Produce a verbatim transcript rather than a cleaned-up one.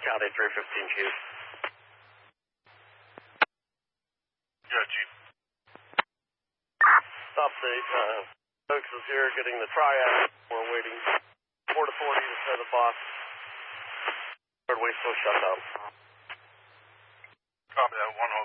County three fifteen, Chief. Yeah, Chief. Stop the, uh, Oaks is here getting the triad. We're waiting. Port Authority to set the box. Third way still shut down. Copy that, one oh